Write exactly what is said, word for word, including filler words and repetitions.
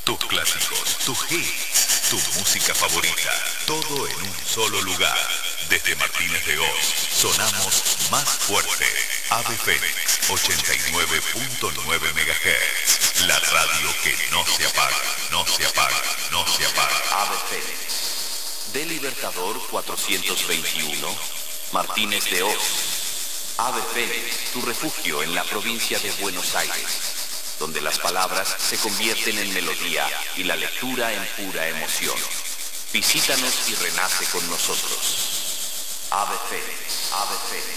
tus clásicos, tus hits, tu música favorita, todo en un solo lugar. Desde Martínez de Oz, sonamos más fuerte. Ave Fénix, ochenta y nueve punto nueve megahertz. La radio que no se apaga, no se apaga, no se apaga. Ave Fénix, de Libertador cuatrocientos veintiuno, Martínez de Oz. Ave Fénix, tu refugio en la provincia de Buenos Aires, donde las palabras se convierten en melodía y la lectura en pura emoción. Visítanos y renace con nosotros. Ave Fénix, Ave Fénix.